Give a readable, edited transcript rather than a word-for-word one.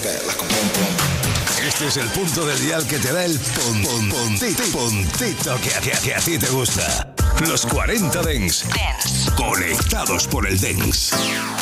Este es el punto del dial que te da el puntito que a ti te gusta. Los 40 Dance. Conectados por el Dance.